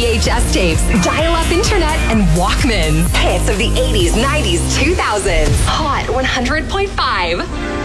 VHS tapes, dial-up internet, and Walkmans. Hits of the 80s, 90s, 2000s. Hot 100.5.